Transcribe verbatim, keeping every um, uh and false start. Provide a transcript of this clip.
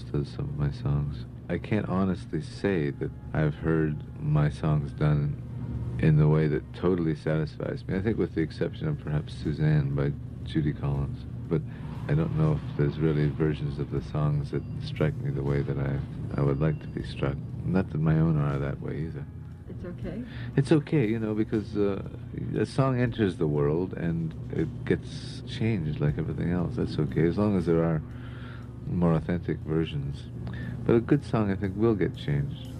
does some of my songs. I can't honestly say that I've heard my songs done in the way that totally satisfies me. I think with the exception of perhaps Suzanne by Judy Collins. But I don't know if there's really versions of the songs that strike me the way that I, I would like to be struck. Not that my own are that way either. It's okay? It's okay, you know, because uh, a song enters the world and it gets changed like everything else. That's okay, as long as there are more authentic versions. But a good song, I think, will get changed.